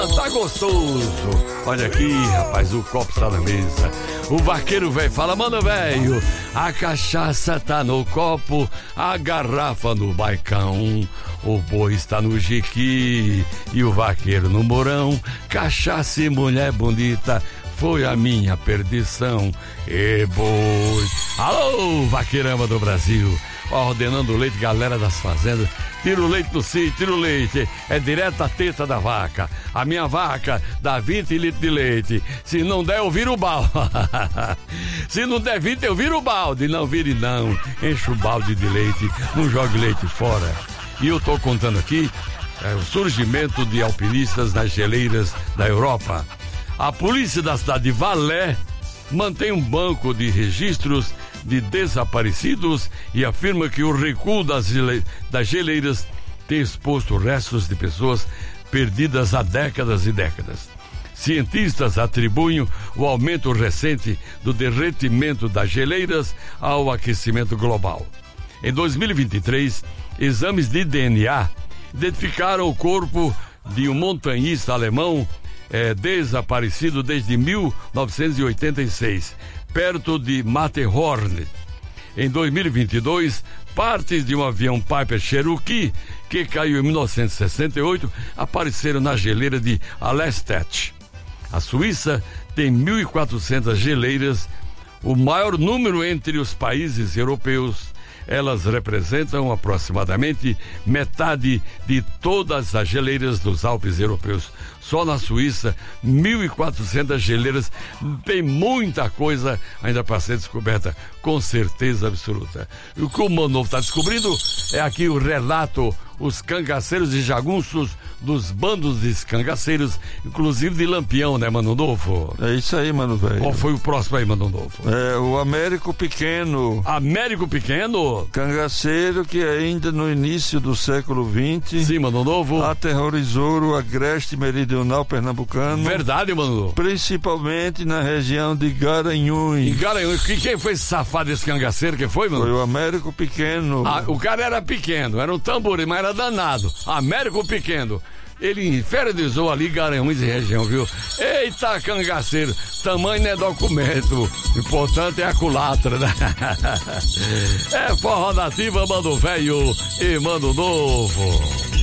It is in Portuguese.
Tá gostoso. Olha aqui, rapaz, o copo está na mesa. O vaqueiro velho fala: mano velho, a cachaça tá no copo, a garrafa no baicão, o boi está no jiqui e o vaqueiro no morão. Cachaça e mulher bonita foi a minha perdição. E boi. Alô, vaqueirama do Brasil, ordenando o leite, galera das fazendas. Tira o leite do sítio, tira o leite. É direto à teta da vaca. A minha vaca dá 20 litros de leite. Se não der, eu viro o balde. Se não der 20, eu viro o balde. Não vire não. Enche o balde de leite. Não jogue leite fora. E eu tô contando aqui o surgimento de alpinistas nas geleiras da Europa. A polícia da cidade de Valais mantém um banco de registros de desaparecidos e afirma que o recuo das geleiras tem exposto restos de pessoas perdidas há décadas e décadas. Cientistas atribuem o aumento recente do derretimento das geleiras ao aquecimento global. Em 2023, exames de DNA identificaram o corpo de um montanhista alemão desaparecido desde 1986, perto de Matterhorn. Em 2022, partes de um avião Piper Cherokee, que caiu em 1968, apareceram na geleira de Alestadt. A Suíça tem 1.400 geleiras, o maior número entre os países europeus. Elas representam aproximadamente metade de todas as geleiras dos Alpes europeus. Só na Suíça, 1.400 geleiras. Tem muita coisa ainda para ser descoberta, com certeza absoluta. E o que o Mano Novo está descobrindo é aqui o relato, os cangaceiros e jagunços dos bandos de cangaceiros, inclusive de Lampião, né, Mano Novo? É isso aí, Mano Velho. Qual foi o próximo aí, Mano Novo? É o Américo Pequeno. Américo Pequeno? Cangaceiro que ainda no início do século XX... Sim, Mano Novo. Aterrorizou o agreste meridional pernambucano. Verdade, Mano Novo. Principalmente na região de Garanhuns. Em Garanhuns. Quem foi esse safado, esse cangaceiro? Quem foi, Mano? Foi o Américo Pequeno. O cara era pequeno, era um tamborim, mas era danado. Américo Pequeno. Ele infernizou ali Garanhuns e região, viu? Eita, cangaceiro, tamanho não é documento, o importante é a culatra, né? É forró nativa, Mano Velho e Mano Novo.